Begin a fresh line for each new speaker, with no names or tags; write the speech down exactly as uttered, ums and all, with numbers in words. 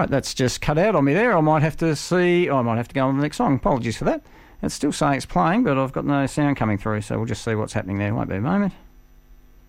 right, that's just cut out on me there. I might have to see... Oh, I might have to go on to the next song. Apologies for that. It's still saying it's playing, but I've got no sound coming through, so we'll just see what's happening there. Won't be a moment.